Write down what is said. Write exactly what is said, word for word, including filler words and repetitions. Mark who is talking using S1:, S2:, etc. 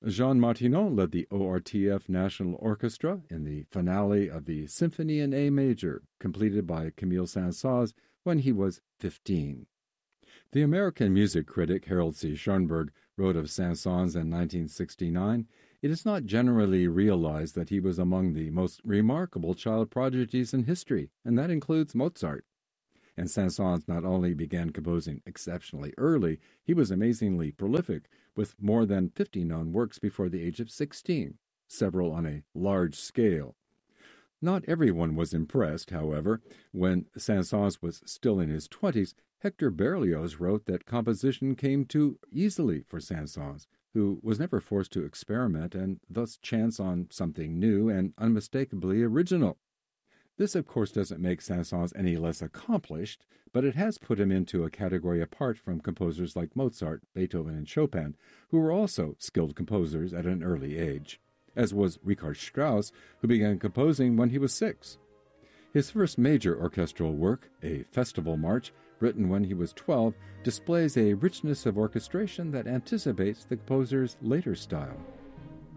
S1: Jean Martineau led the O R T F National Orchestra in the finale of the Symphony in A Major, completed by Camille Saint-Saëns when he was fifteen. The American music critic Harold C. Schoenberg wrote of Saint-Saëns in nineteen sixty-nine, "It is not generally realized that he was among the most remarkable child prodigies in history, and that includes Mozart." And Saint-Saëns not only began composing exceptionally early, he was amazingly prolific, with more than fifty known works before the age of sixteen, several on a large scale. Not everyone was impressed, however. When Saint-Saëns was still in his twenties, Hector Berlioz wrote that composition came too easily for Saint-Saëns, who was never forced to experiment and thus chance on something new and unmistakably original. This, of course, doesn't make Saint-Saëns any less accomplished, but it has put him into a category apart from composers like Mozart, Beethoven, and Chopin, who were also skilled composers at an early age, as was Richard Strauss, who began composing when he was six. His first major orchestral work, a festival march, written when he was twelve, displays a richness of orchestration that anticipates the composer's later style.